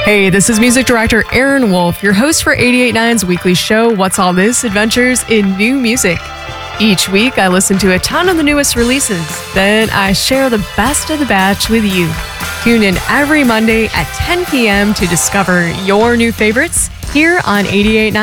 Hey, this is music director Aaron Wolf, your host for 88.9's weekly show, What's All This? Adventures in New Music. Each week, I listen to a ton of the newest releases. Then I share the best of the batch with you. Tune in every Monday at 10 p.m. to discover your new favorites here on 88.9